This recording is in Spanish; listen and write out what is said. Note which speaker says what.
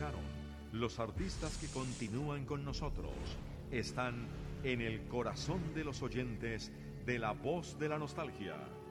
Speaker 1: dejaron, los artistas que continúan con nosotros, están en el corazón de los oyentes de La Voz de la Nostalgia.